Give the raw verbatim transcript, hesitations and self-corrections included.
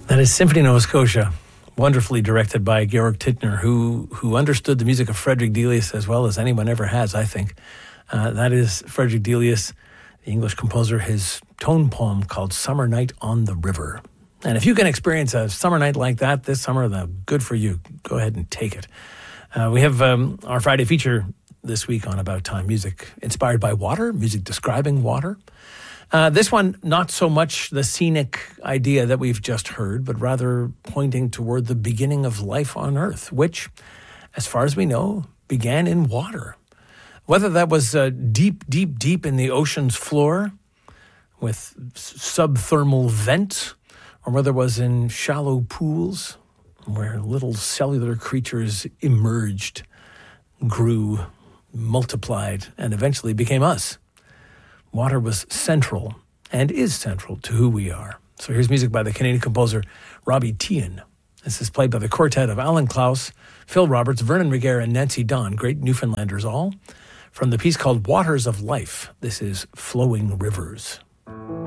That is Symphony Nova Scotia, wonderfully directed by Georg Tittner, who who understood the music of Frederick Delius as well as anyone ever has, I think. Uh, that is Frederick Delius, the English composer, his tone poem called Summer Night on the River. And if you can experience a summer night like that this summer, then good for you. Go ahead and take it. Uh, we have um, our Friday feature this week on About Time, music inspired by water, music describing water. Uh, this one, not so much the scenic idea that we've just heard, but rather pointing toward the beginning of life on Earth, which, as far as we know, began in water. Whether that was uh, deep, deep, deep in the ocean's floor with subthermal vent, or whether it was in shallow pools where little cellular creatures emerged, grew, multiplied, and eventually became us. Water was central and is central to who we are. So here's music by the Canadian composer Robbie Tehan. This is played by the quartet of Alan Klaus, Phil Roberts, Vernon Regehr, and Nancy Don, great Newfoundlanders all, from the piece called Waters of Life. This is Flowing Rivers.